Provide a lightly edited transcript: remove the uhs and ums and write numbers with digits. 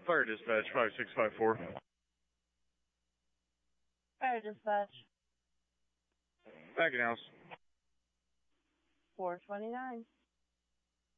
Fire dispatch 5654. Fire dispatch. Back in house. 429.